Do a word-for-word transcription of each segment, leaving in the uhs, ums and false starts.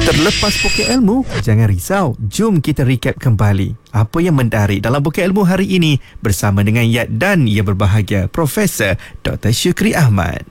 Terlepas Poket Ilmu, jangan risau. Jom kita recap kembali apa yang menarik dalam Poket Ilmu hari ini bersama dengan Yat dan yang berbahagia Profesor Doktor Syukri Ahmad.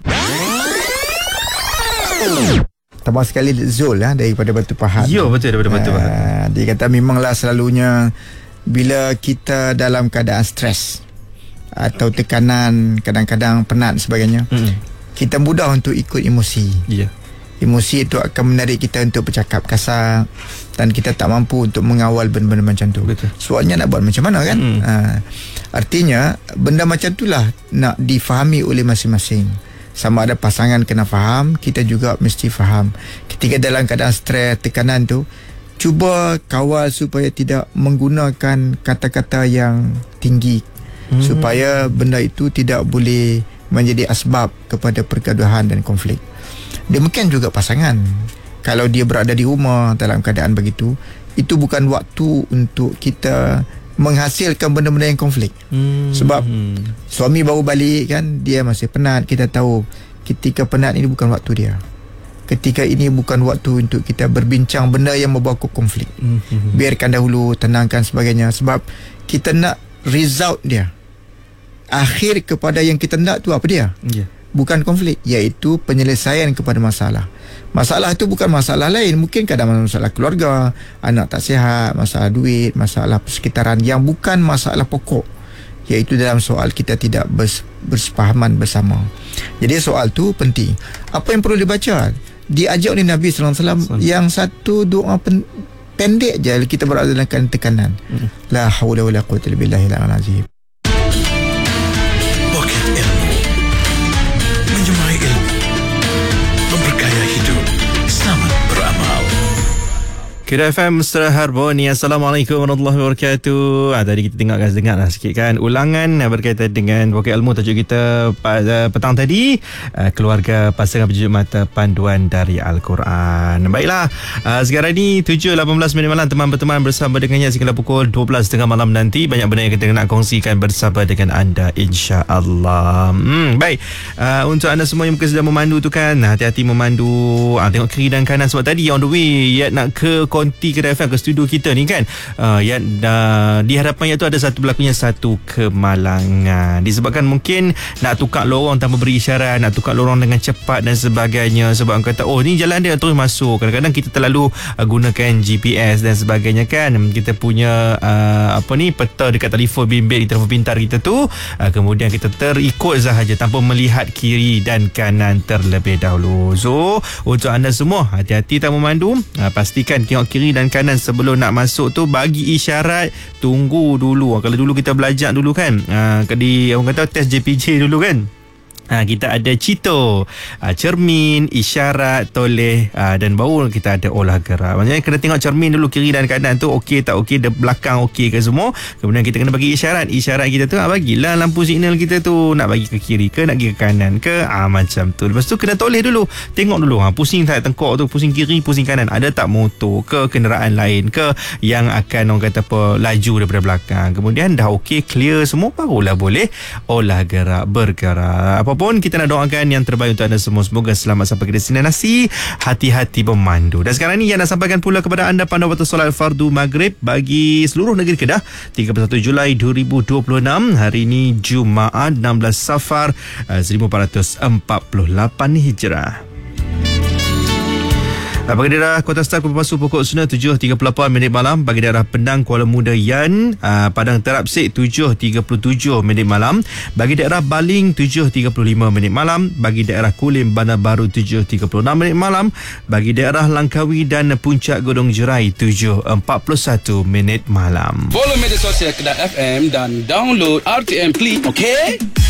Tambah sekali Zul lah, daripada Batu Pahat. Ya, betul, daripada Batu Pahat. Uh, dia kata memanglah selalunya bila kita dalam keadaan stres atau tekanan, kadang-kadang penat sebagainya, mm. kita mudah untuk ikut emosi. Ya. Yeah. Emosi itu akan menarik kita untuk bercakap kasar dan kita tak mampu untuk mengawal benda-benda macam tu. Betul. Soalnya nak buat macam mana kan? Mm. Uh, artinya benda macam itulah nak difahami oleh masing-masing. Sama ada pasangan kena faham, kita juga mesti faham. Ketika dalam keadaan stres, tekanan tu, cuba kawal supaya tidak menggunakan kata-kata yang tinggi, hmm. supaya benda itu tidak boleh menjadi asbab kepada pergaduhan dan konflik. Demikian juga pasangan. Kalau dia berada di rumah dalam keadaan begitu, itu bukan waktu untuk kita menghasilkan benda-benda yang konflik. Hmm. Sebab suami baru balik kan, dia masih penat. Kita tahu ketika penat ini bukan waktu dia. Ketika ini bukan waktu untuk kita berbincang benda yang membawa konflik. Hmm. Biarkan dahulu, tenangkan sebagainya. Sebab kita nak result dia. Akhir kepada yang kita nak tu apa dia? Yeah. Bukan konflik, iaitu penyelesaian kepada masalah. Masalah itu bukan masalah lain. Mungkin kadang masalah keluarga, anak tak sihat, masalah duit, masalah persekitaran yang bukan masalah pokok, iaitu dalam soal kita tidak bers, bersepahaman bersama. Jadi soal tu penting. Apa yang perlu dibaca? Diajak oleh Nabi sallallahu alaihi wasallam yang satu doa pen, pendek je kita berada dalam tekanan. Hmm. La haula wala quwwata illa billahil azim. Kira F M Misteri Harmoni. Assalamualaikum warahmatullahi wabarakatuh. Ah, tadi kita tengok dengar lah sikit kan ulangan berkaitan dengan Poket Ilmu. Tajuk kita pada petang tadi, uh, keluarga pasangan berjuluk mata panduan dari Al-Quran. Baiklah, uh, sekarang ni tujuh lapan belas minit malam, teman berteman bersama dengannya sehingga pukul dua belas tiga puluh malam nanti. Banyak benda yang kita nak kongsikan bersama dengan anda, insya-Allah. Hmm, baik. Uh, untuk anda semua yang mungkin sedang memandu tu kan, hati-hati memandu. Uh, tengok kiri dan kanan sebab tadi on the way ya nak ke konti Kedai F M, ke studio kita ni kan, uh, yang uh, di hadapan tu ada satu berlakunya satu kemalangan disebabkan mungkin nak tukar lorong tanpa beri isyarat, nak tukar lorong dengan cepat dan sebagainya. Sebab orang kata oh ni jalan dia terus masuk. Kadang-kadang kita terlalu uh, gunakan G P S dan sebagainya kan. Kita punya uh, apa ni peta dekat telefon bimbit di telefon pintar kita tu, uh, kemudian kita terikut sahaja tanpa melihat kiri dan kanan terlebih dahulu. So untuk anda semua, hati-hati tak memandu, uh, pastikan tengok kiri dan kanan sebelum nak masuk tu, bagi isyarat, tunggu dulu. Kalau dulu kita belajar dulu kan, uh, di orang kata test J P J dulu kan, Ha, kita ada Cito, ha, cermin, isyarat, toleh, ha, dan baru kita ada olah gerak. Maksudnya kena tengok cermin dulu, kiri dan kanan tu okey tak okey, de belakang okey ke semua. Kemudian kita kena bagi isyarat. Isyarat kita tu ha, bagilah lampu signal kita tu, nak bagi ke kiri ke, nak pergi ke kanan ke, ha, macam tu. Lepas tu kena toleh dulu, tengok dulu, ha, pusing tak tengkok tu, pusing kiri, pusing kanan, ada tak motor ke, kenderaan lain ke yang akan orang kata apa, laju daripada belakang. Kemudian dah okey, clear semua, barulah boleh olah gerak, bergerak. Apa pun kita nak doakan yang terbaik untuk anda semua. Semoga selamat sampai ke destinasi, hati-hati memandu. Dan sekarang ni yang nak sampaikan pula kepada anda panduan waktu solat fardu maghrib bagi seluruh negeri Kedah, tiga puluh satu Julai dua ribu dua puluh enam. Hari ini Jumaat enam belas Safar seribu empat ratus empat puluh lapan Hijrah. Bagi daerah Kota Star Kuala Pasu pukul tujuh tiga puluh lapan minit malam. Bagi daerah Penang Kuala Muda Yan, uh, Padang Terapsik tujuh tiga puluh tujuh minit malam. Bagi daerah Baling tujuh tiga puluh lima minit malam. Bagi daerah Kulim Bandar Baru tujuh tiga puluh enam minit malam. Bagi daerah Langkawi dan Puncak Gunung Jerai tujuh empat puluh satu minit malam. Follow media sosial Kedah F M dan download R T M Play, okey?